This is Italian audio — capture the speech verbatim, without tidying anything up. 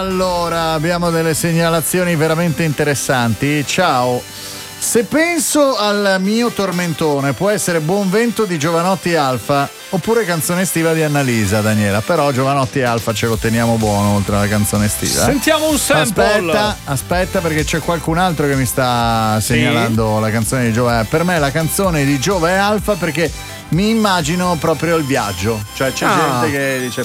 Allora, abbiamo delle segnalazioni veramente interessanti. Ciao. Se penso al mio tormentone, può essere Buon Vento di Giovanotti Alfa oppure Canzone estiva di Annalisa, Daniela. Però Giovanotti Alfa ce lo teniamo buono oltre alla canzone estiva. Eh? Sentiamo un sample. Aspetta, aspetta perché c'è qualcun altro che mi sta segnalando sì? La canzone di Giova. Per me la canzone di Giova e Alfa perché mi immagino proprio il viaggio. Cioè c'è ah. gente che dice